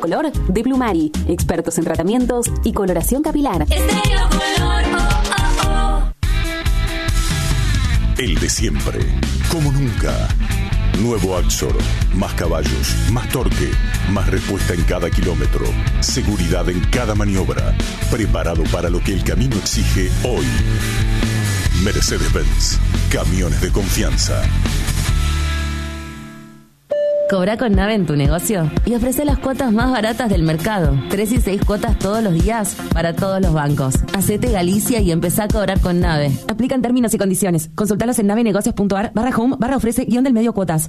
Color de Plumari, expertos en tratamientos y coloración capilar. Estéreo Color, oh, oh, oh. El de siempre, como nunca. Nuevo Axor, más caballos, más torque, más respuesta en cada kilómetro, seguridad en cada maniobra, preparado para lo que el camino exige hoy. Mercedes-Benz, camiones de confianza. Cobra con Nave en tu negocio y ofrece las cuotas más baratas del mercado. 3 y 6 cuotas todos los días para todos los bancos. Hacete Galicia y empezá a cobrar con Nave. Aplican términos y condiciones. Consultalos en navenegocios.ar/home/ofrece _medio cuotas.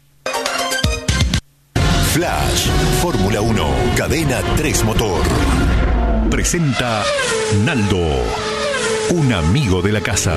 Flash, Fórmula 1, Cadena 3 Motor. Presenta Naldo, un amigo de la casa.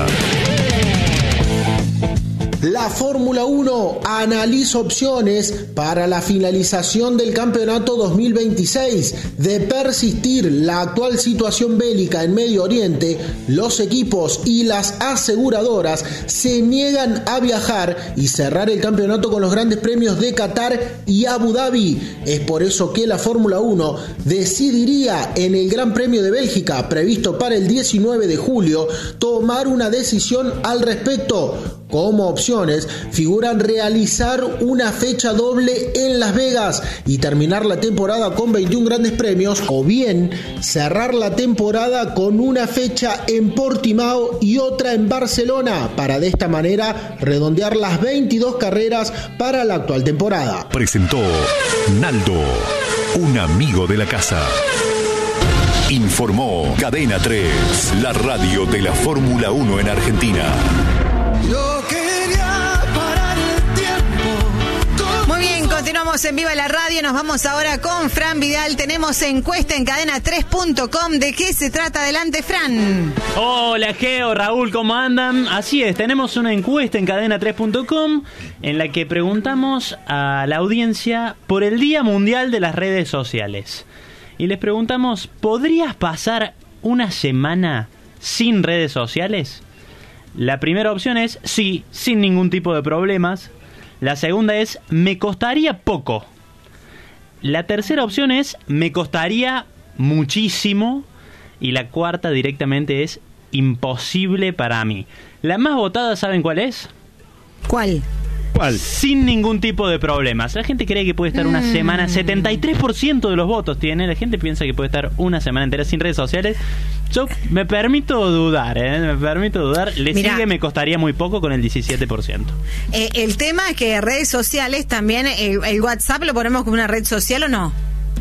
La Fórmula 1 analiza opciones para la finalización del campeonato 2026. De persistir la actual situación bélica en Medio Oriente, los equipos y las aseguradoras se niegan a viajar y cerrar el campeonato con los grandes premios de Qatar y Abu Dhabi. Es por eso que la Fórmula 1 decidiría en el Gran Premio de Bélgica, previsto para el 19 de julio, tomar una decisión al respecto. Como opciones figuran realizar una fecha doble en Las Vegas y terminar la temporada con 21 grandes premios, o bien cerrar la temporada con una fecha en Portimao y otra en Barcelona, para de esta manera redondear las 22 carreras para la actual temporada. Presentó Naldo, un amigo de la casa. Informó Cadena 3, la radio de la Fórmula 1 en Argentina. Continuamos en Viva la Radio, nos vamos ahora con Fran Vidal. Tenemos encuesta en cadena3.com. ¿De qué se trata? Adelante, Fran. Hola, Geo, Raúl, ¿cómo andan? Así es, tenemos una encuesta en cadena3.com en la que preguntamos a la audiencia por el Día Mundial de las Redes Sociales. Y les preguntamos, ¿podrías pasar una semana sin redes sociales? La primera opción es sí, sin ningún tipo de problemas. La segunda es, me costaría poco. La tercera opción es, me costaría muchísimo. Y la cuarta directamente es, imposible para mí. La más votada, ¿saben cuál es? ¿Cuál? Sin ningún tipo de problemas. La gente cree que puede estar una semana, 73% de los votos tiene. La gente piensa que puede estar una semana entera sin redes sociales. Yo me permito dudar, Le Mirá, sigue, me costaría muy poco, con el 17%. El tema es que redes sociales también, el WhatsApp lo ponemos como una red social, ¿o no?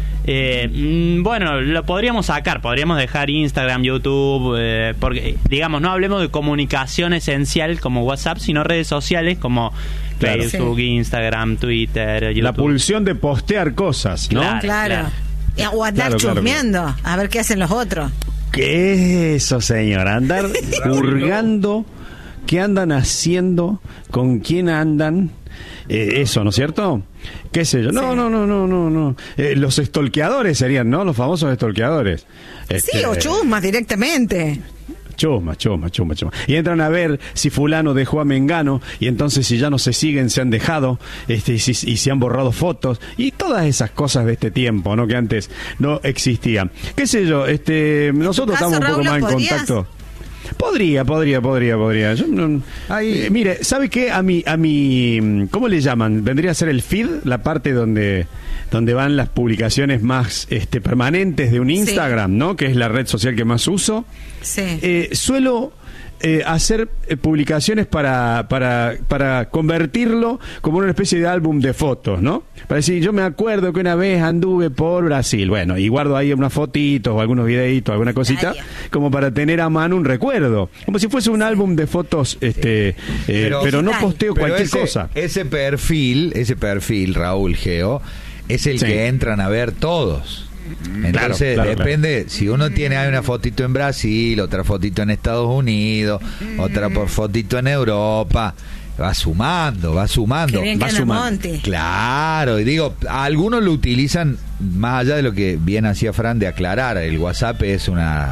Bueno, lo podríamos sacar, podríamos dejar Instagram, YouTube, porque, digamos, no hablemos de comunicación esencial como WhatsApp, sino redes sociales como Facebook, sí, Instagram, Twitter, YouTube. La pulsión de postear cosas, ¿no? Claro. O andar chusmeando, a ver qué hacen los otros. ¿Qué es eso, señor? Andar hurgando, qué andan haciendo, con quién andan. Eso, ¿no es cierto? ¿Qué sé yo? No. Los stalkeadores serían, ¿no? Los famosos stalkeadores. Sí, o chusmas directamente. Chusma. Y entran a ver si fulano dejó a Mengano, y entonces si ya no se siguen, se han dejado, y se han borrado fotos, y todas esas cosas de este tiempo, ¿no? Que antes no existían. ¿Qué sé yo? Nosotros estamos un poco más en contacto. Podría. Yo mire, ¿sabe qué? A mi, ¿cómo le llaman? Vendría a ser el feed, la parte donde van las publicaciones más permanentes de un Instagram, sí, ¿no? Que es la red social que más uso. Sí. Suelo hacer publicaciones para convertirlo como una especie de álbum de fotos, ¿no? Para decir, yo me acuerdo que una vez anduve por Brasil, bueno, y guardo ahí unas fotitos o algunos videitos, alguna cosita, como para tener a mano un recuerdo, como si fuese un álbum de fotos, pero no posteo cualquier cosa. Ese perfil, Raúl, Geo, es el que entran a ver todos. Entonces claro, depende, si uno tiene hay una fotito en Brasil, otra fotito en Estados Unidos, otra fotito en Europa, va sumando. Qué bien, va sumando. Claro, y digo, algunos lo utilizan más allá de lo que bien hacía Fran de aclarar. El WhatsApp es una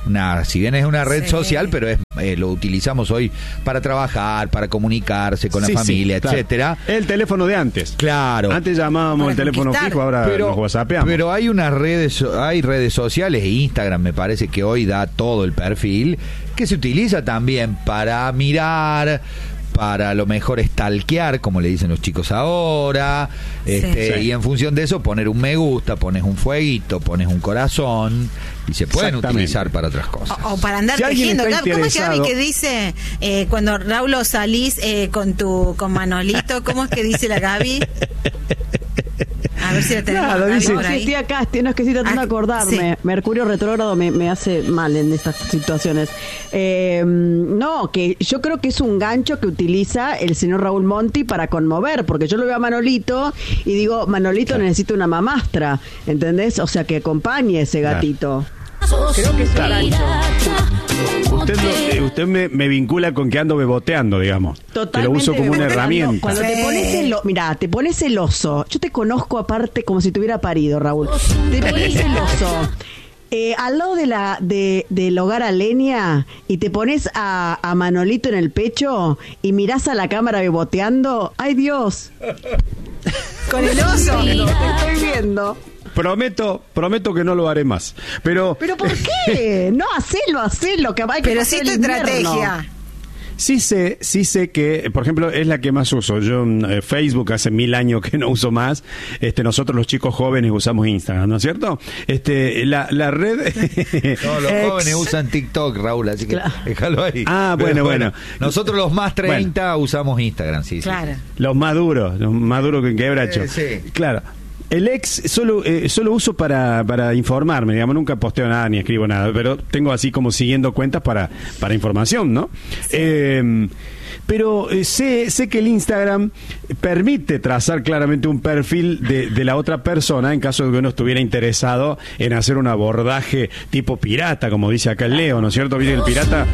si bien es una red social, pero lo utilizamos hoy para trabajar, para comunicarse con la familia, claro. etcétera. El teléfono de antes. Claro. Antes llamábamos el teléfono fijo, ahora nos whatsappeamos. Pero hay redes sociales, e Instagram me parece que hoy da todo el perfil, que se utiliza también para mirar, para a lo mejor stalkear, como le dicen los chicos ahora, y en función de eso poner un me gusta, pones un fueguito, pones un corazón, y se pueden utilizar para otras cosas. O para andar tejiendo. ¿Cómo es que Gaby que dice cuando Raúl salís con Manolito? ¿Cómo es que dice la Gaby? A ver si la tenemos. Claro, dice, estoy acá, no es que estoy tratando de acordarme. Sí. Mercurio retrógrado me hace mal en estas situaciones. No, que yo creo que es un gancho que utiliza el señor Raúl Monti para conmover, porque yo lo veo a Manolito y digo, Manolito necesita una mamastra, ¿entendés? O sea, que acompañe ese gatito. Creo que es un gancho. Usted me vincula con que ando beboteando, digamos. Totalmente. Que lo uso como una herramienta. Cuando te pones celoso, yo te conozco aparte como si tuviera parido, Raúl. Te pones celoso al lado del hogar a leña y te pones a Manolito en el pecho y mirás a la cámara beboteando. ¡Ay, Dios! Con el oso. Te estoy viendo. Prometo que no lo haré más. Pero ¿por qué? No, hacelo, que hay que pero sí tu estrategia. Sí sé que, por ejemplo, es la que más uso. Yo Facebook hace 1000 años que no uso más. Nosotros los chicos jóvenes usamos Instagram, ¿no es cierto? La red. No, los jóvenes usan TikTok, Raúl, así que déjalo ahí. Ah, bueno. Nosotros los más 30 usamos Instagram, sí. Claro. Sí. Los más duros que en quebracho. Sí. Claro. El ex solo uso para informarme, digamos, nunca posteo nada ni escribo nada, pero tengo así como siguiendo cuentas para información, ¿no? Sí. Pero sé que el Instagram permite trazar claramente un perfil de la otra persona en caso de que uno estuviera interesado en hacer un abordaje tipo pirata, como dice acá el Leo, ¿no es cierto? Viste, el pirata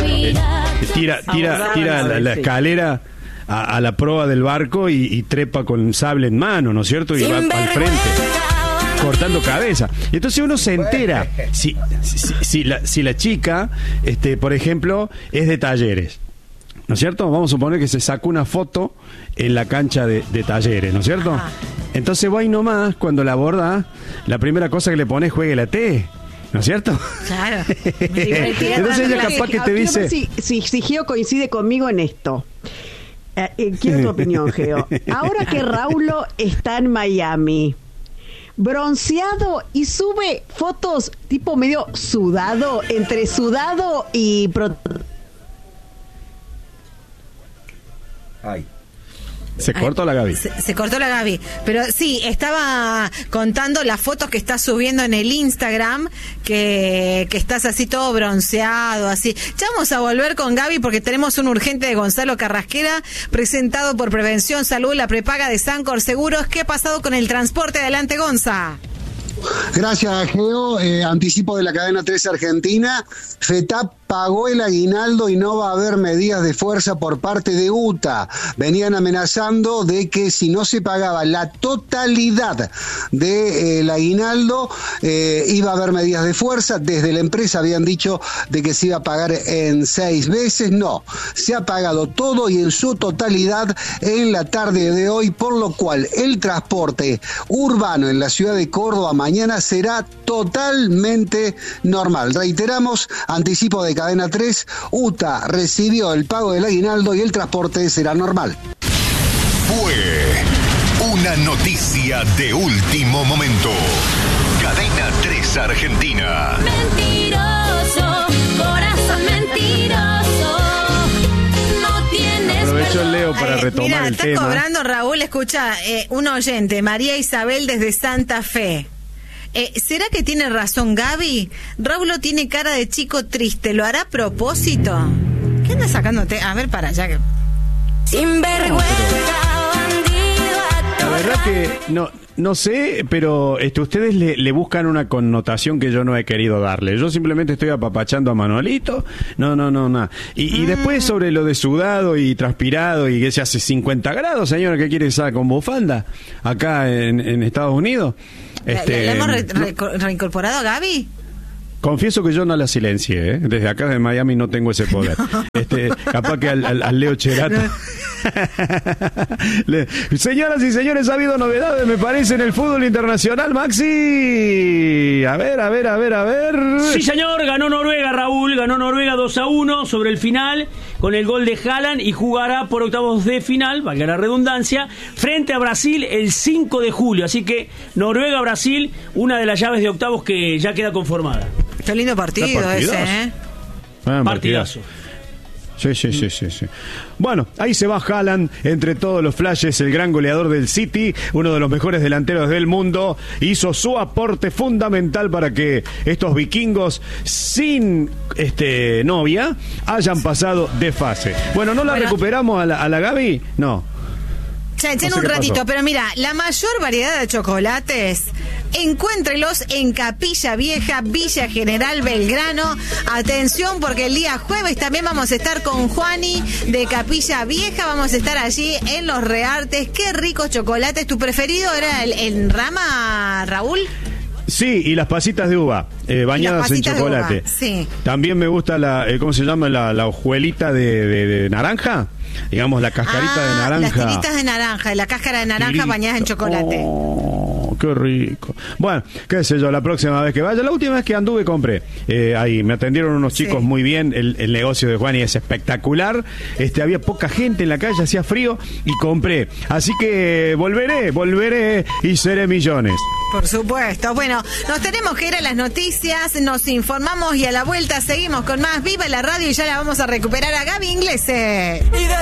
tira la escalera a la proa del barco y trepa con sable en mano, ¿no es cierto? Y va al frente cortando cabeza. Y entonces uno se entera si la chica, por ejemplo, es de Talleres, ¿no es cierto? Vamos a suponer que se sacó una foto en la cancha de Talleres, ¿no es cierto? Ajá. Entonces vos ahí nomás, cuando la aborda, la primera cosa que le pones, jueguelate, ¿no es cierto? Claro. Entonces ella capaz que te dice... Si Geo coincide conmigo en esto. Quiero tu opinión, Geo. Ahora que Raulo está en Miami, bronceado y sube fotos tipo medio sudado, entre sudado y... Ay. Se cortó la Gaby. Se cortó la Gaby. Pero sí, estaba contando las fotos que estás subiendo en el Instagram, que estás así todo bronceado, así. Ya vamos a volver con Gaby porque tenemos un urgente de Gonzalo Carrasquera, presentado por Prevención Salud, la prepaga de Sancor Seguros. ¿Qué ha pasado con el transporte? Adelante, Gonza. Gracias, Geo. Anticipo de la cadena 13 Argentina. FETAP pagó el aguinaldo y no va a haber medidas de fuerza por parte de UTA. Venían amenazando de que si no se pagaba la totalidad del aguinaldo, iba a haber medidas de fuerza. Desde la empresa habían dicho de que se iba a pagar en 6 veces. No, se ha pagado todo y en su totalidad en la tarde de hoy, por lo cual el transporte urbano en la ciudad de Córdoba mañana será totalmente normal. Reiteramos, anticipo de cadena 3, UTA recibió el pago del aguinaldo y el transporte será normal. Fue una noticia de último momento. Cadena 3 Argentina. Mentiroso, corazón mentiroso. No tienes. Aprovecho el Leo para retomar el tema. Está cobrando Raúl, escucha, un oyente, María Isabel desde Santa Fe. ¿Será que tiene razón Gaby? Raúl tiene cara de chico triste, ¿lo hará a propósito? ¿Qué anda sacándote? A ver, para allá. Sinvergüenza, bandido, la verdad que no sé, pero ustedes le buscan una connotación que yo no he querido darle. Yo simplemente estoy apapachando a Manolito. No. Y después sobre lo de sudado y transpirado y que se hace 50 grados, señora, ¿qué quiere que salga con bufanda acá en Estados Unidos? ¿Le hemos reincorporado a Gaby? Confieso que yo no la silencié, ¿eh? Desde acá de Miami no tengo ese poder. Capaz que al Leo Cherato. Señoras y señores, ha habido novedades, me parece, en el fútbol internacional, Maxi. A ver. Sí, señor, ganó Noruega, Raúl, ganó Noruega 2-1 sobre el final, con el gol de Haaland, y jugará por octavos de final, valga la redundancia, frente a Brasil el 5 de julio. Así que Noruega-Brasil, una de las llaves de octavos que ya queda conformada. Qué lindo partido ese, ¿eh? Partidazo. Sí. Bueno, ahí se va Haaland entre todos los flashes, el gran goleador del City, uno de los mejores delanteros del mundo, hizo su aporte fundamental para que estos vikingos sin novia hayan pasado de fase. Bueno, ¿no la recuperamos a la Gaby? No. En un ratito, pasó. Pero mira, la mayor variedad de chocolates, encuéntrelos en Capilla Vieja, Villa General Belgrano. Atención, porque el día jueves también vamos a estar con Juani de Capilla Vieja. Vamos a estar allí en Los Reartes. Qué ricos chocolates. ¿Tu preferido era el Rama, Raúl? Sí, y las pasitas de uva, bañadas en chocolate. Sí. También me gusta ¿cómo se llama? La hojuelita de naranja. Digamos, la cascarita de naranja. Las tiritas de naranja, la cáscara de naranja bañadas en chocolate. Oh, qué rico. Bueno, qué sé yo, la próxima vez que vaya. La última vez que anduve compré. Ahí me atendieron unos chicos muy bien. El negocio de Juani es espectacular. Había poca gente en la calle, hacía frío y compré. Así que volveré y seré millones. Por supuesto. Bueno, nos tenemos que ir a las noticias, nos informamos y a la vuelta seguimos con más Viva la Radio y ya la vamos a recuperar a Gaby Inglese.